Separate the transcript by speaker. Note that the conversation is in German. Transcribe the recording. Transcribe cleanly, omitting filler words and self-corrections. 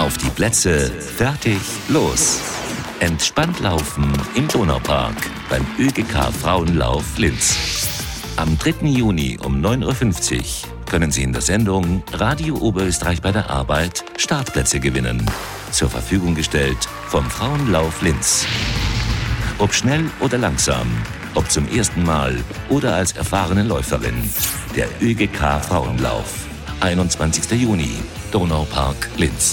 Speaker 1: Auf die Plätze, fertig, los. Entspannt laufen im Donaupark beim ÖGK Frauenlauf Linz. Am 3. Juni um 9.50 Uhr können Sie in der Sendung Radio Oberösterreich bei der Arbeit Startplätze gewinnen. Zur Verfügung gestellt vom Frauenlauf Linz. Ob schnell oder langsam, ob zum ersten Mal oder als erfahrene Läuferin. Der ÖGK Frauenlauf. 21. Juni, Donaupark Linz.